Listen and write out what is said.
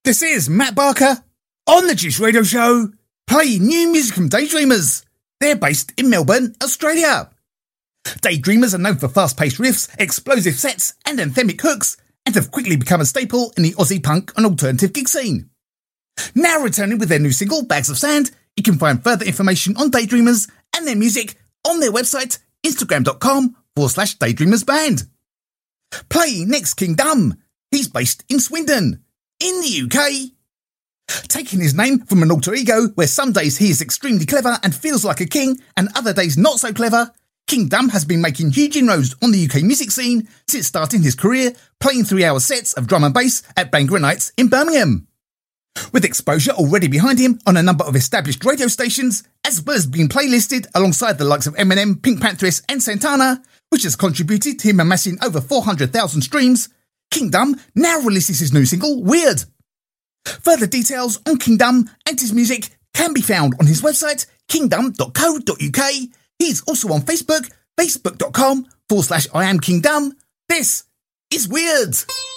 This is Matt Barker on the Juice Radio Show, playing new music from Daydreamers. They're based in Melbourne, Australia. Daydreamers are known for fast-paced riffs, explosive sets and anthemic hooks, and have quickly become a staple in the Aussie punk and alternative gig scene. Now returning with their new single, Bags of Sand, you can find further information on Daydreamers and their music on their website, instagram.com/daydreamersband. Playing next, Kingdom. He's based in Swindon, in the UK. Taking his name from an alter ego where some days he is extremely clever and feels like a king and other days not so clever, Kingdom has been making huge inroads on the UK music scene since starting his career playing 3-hour sets of drum and bass at Bangor Nights in Birmingham. With exposure already behind him on a number of established radio stations, as well as being playlisted alongside the likes of Eminem, Pink Panthers and Santana, which has contributed to him amassing over 400,000 streams, Kingdom now releases his new single, Weird. Further details on Kingdom and his music can be found on his website, kingdom.co.uk. He's also on Facebook, facebook.com/IamKingdom. This is Weird.